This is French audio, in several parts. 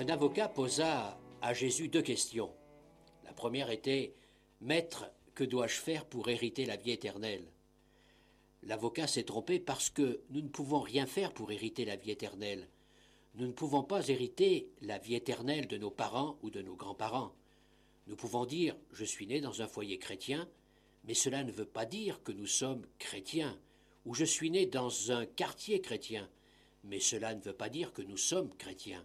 Un avocat posa à Jésus deux questions. La première était « Maître, que dois-je faire pour hériter la vie éternelle ?» L'avocat s'est trompé parce que nous ne pouvons rien faire pour hériter la vie éternelle. Nous ne pouvons pas hériter la vie éternelle de nos parents ou de nos grands-parents. Nous pouvons dire « Je suis né dans un foyer chrétien », mais cela ne veut pas dire que nous sommes chrétiens, ou « Je suis né dans un quartier chrétien », mais cela ne veut pas dire que nous sommes chrétiens.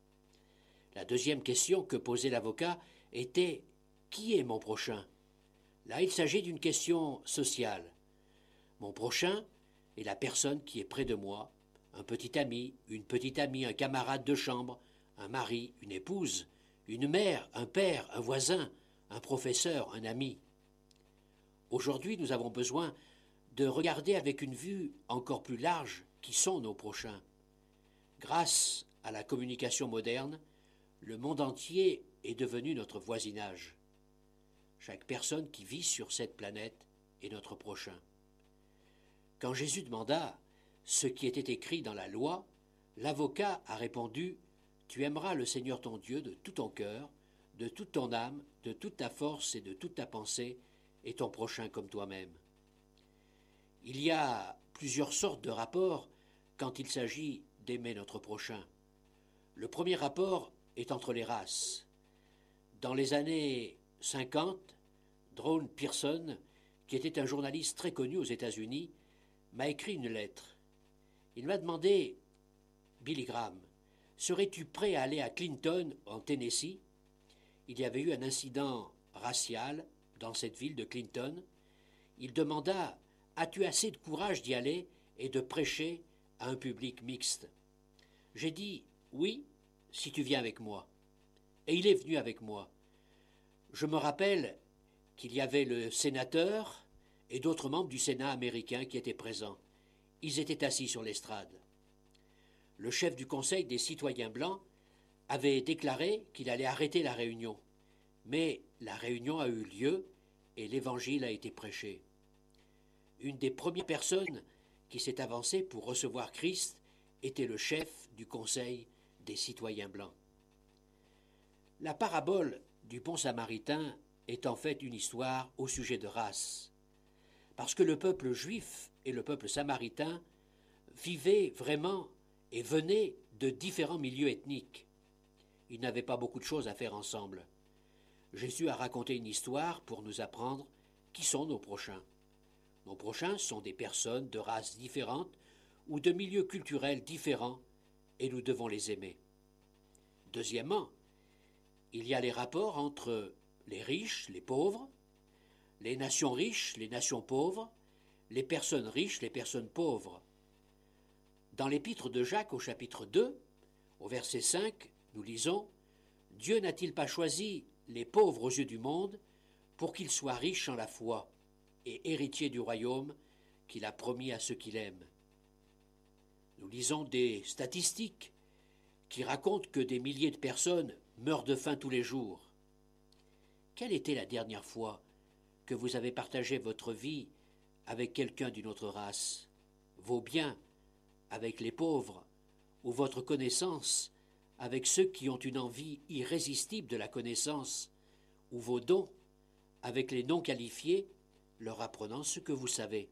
La deuxième question que posait l'avocat était « Qui est mon prochain ?» Là, il s'agit d'une question sociale. Mon prochain est la personne qui est près de moi, un petit ami, une petite amie, un camarade de chambre, un mari, une épouse, une mère, un père, un voisin, un professeur, un ami. Aujourd'hui, nous avons besoin de regarder avec une vue encore plus large qui sont nos prochains. Grâce à la communication moderne, le monde entier est devenu notre voisinage. Chaque personne qui vit sur cette planète est notre prochain. Quand Jésus demanda ce qui était écrit dans la loi, l'avocat a répondu « Tu aimeras le Seigneur ton Dieu de tout ton cœur, de toute ton âme, de toute ta force et de toute ta pensée, et ton prochain comme toi-même. » Il y a plusieurs sortes de rapports quand il s'agit d'aimer notre prochain. Le premier rapport est entre les races. Dans les années 50, Drone Pearson, qui était un journaliste très connu aux États-Unis, m'a écrit une lettre. Il m'a demandé « Billy Graham, serais-tu prêt à aller à Clinton, en Tennessee ?» Il y avait eu un incident racial dans cette ville de Clinton. Il demanda « As-tu assez de courage d'y aller et de prêcher à un public mixte ?» J'ai dit « Oui, si tu viens avec moi. » Et il est venu avec moi. Je me rappelle qu'il y avait le sénateur et d'autres membres du Sénat américain qui étaient présents. Ils étaient assis sur l'estrade. Le chef du Conseil des citoyens blancs avait déclaré qu'il allait arrêter la réunion. Mais la réunion a eu lieu et l'évangile a été prêché. Une des premières personnes qui s'est avancée pour recevoir Christ était le chef du Conseil des citoyens blancs. La parabole du bon samaritain est en fait une histoire au sujet de race, parce que le peuple juif et le peuple samaritain vivaient vraiment et venaient de différents milieux ethniques. Ils n'avaient pas beaucoup de choses à faire ensemble. Jésus a raconté une histoire pour nous apprendre qui sont nos prochains. Nos prochains sont des personnes de races différentes ou de milieux culturels différents, et nous devons les aimer. Deuxièmement, il y a les rapports entre les riches, les pauvres, les nations riches, les nations pauvres, les personnes riches, les personnes pauvres. Dans l'épître de Jacques au chapitre 2, au verset 5, nous lisons « Dieu n'a-t-il pas choisi les pauvres aux yeux du monde pour qu'ils soient riches en la foi et héritiers du royaume qu'il a promis à ceux qu'il aime ?» Nous lisons des statistiques qui racontent que des milliers de personnes meurent de faim tous les jours. Quelle était la dernière fois que vous avez partagé votre vie avec quelqu'un d'une autre race, vos biens avec les pauvres, ou votre connaissance avec ceux qui ont une envie irrésistible de la connaissance, ou vos dons avec les non qualifiés, leur apprenant ce que vous savez.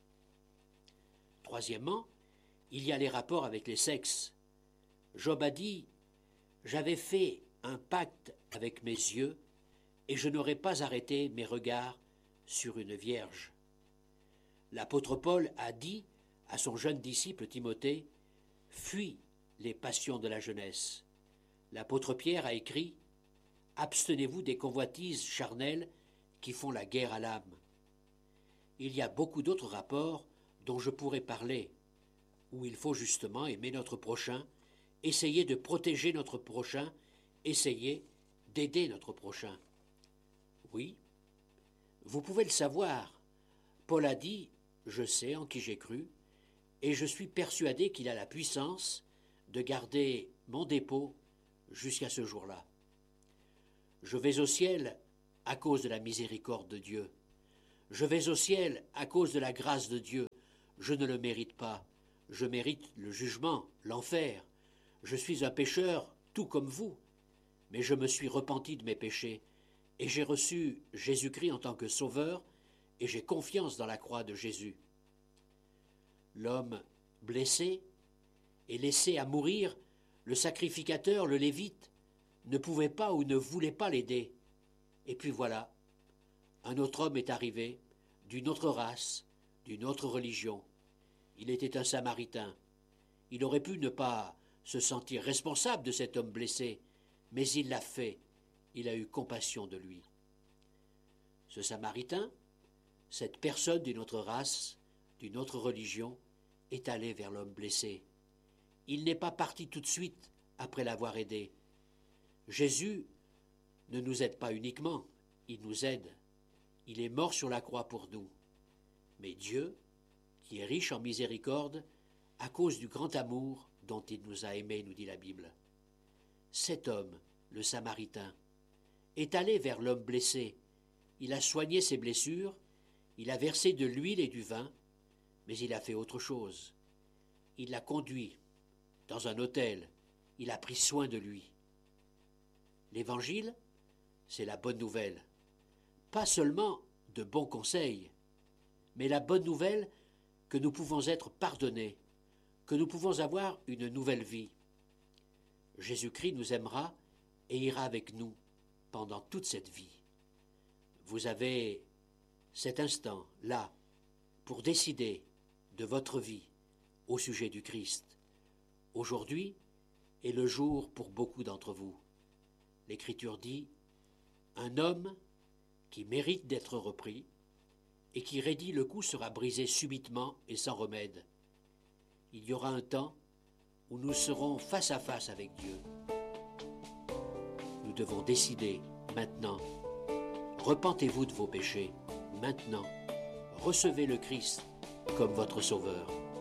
Troisièmement, il y a les rapports avec les sexes. Job a dit « J'avais fait un pacte avec mes yeux, et je n'aurais pas arrêté mes regards sur une vierge. » L'apôtre Paul a dit à son jeune disciple Timothée « Fuis les passions de la jeunesse. » L'apôtre Pierre a écrit « Abstenez-vous des convoitises charnelles qui font la guerre à l'âme. » Il y a beaucoup d'autres rapports dont je pourrais parler, où il faut justement aimer notre prochain, essayer de protéger notre prochain, essayer d'aider notre prochain. Oui, vous pouvez le savoir. Paul a dit « Je sais en qui j'ai cru, et je suis persuadé qu'il a la puissance de garder mon dépôt jusqu'à ce jour-là. Je vais au ciel à cause de la miséricorde de Dieu. Je vais au ciel à cause de la grâce de Dieu. Je ne le mérite pas. Je mérite le jugement, l'enfer. Je suis un pécheur tout comme vous, mais je me suis repenti de mes péchés, et j'ai reçu Jésus-Christ en tant que sauveur, et j'ai confiance dans la croix de Jésus. L'homme blessé et laissé à mourir, le sacrificateur, le Lévite, ne pouvait pas ou ne voulait pas l'aider. Et puis voilà, un autre homme est arrivé, d'une autre race, d'une autre religion. Il était un Samaritain. Il aurait pu ne pas se sentir responsable de cet homme blessé, mais il l'a fait. Il a eu compassion de lui. Ce Samaritain, cette personne d'une autre race, d'une autre religion, est allé vers l'homme blessé. Il n'est pas parti tout de suite après l'avoir aidé. Jésus ne nous aide pas uniquement, il nous aide. Il est mort sur la croix pour nous. Mais Dieu, qui est riche en miséricorde, à cause du grand amour dont il nous a aimés, nous dit la Bible. Cet homme, le Samaritain, est allé vers l'homme blessé. Il a soigné ses blessures, il a versé de l'huile et du vin, mais il a fait autre chose. Il l'a conduit dans un hôtel, il a pris soin de lui. L'Évangile, c'est la bonne nouvelle. Pas seulement de bons conseils, mais la bonne nouvelle que nous pouvons être pardonnés, que nous pouvons avoir une nouvelle vie. Jésus-Christ nous aimera et ira avec nous pendant toute cette vie. Vous avez cet instant, là, pour décider de votre vie au sujet du Christ. Aujourd'hui est le jour pour beaucoup d'entre vous. L'Écriture dit « Un homme qui mérite d'être repris et qui raidit le cou sera brisé subitement et sans remède. Il y aura un temps où nous serons face à face avec Dieu. Nous devons décider maintenant. Repentez-vous de vos péchés maintenant. Recevez le Christ comme votre Sauveur.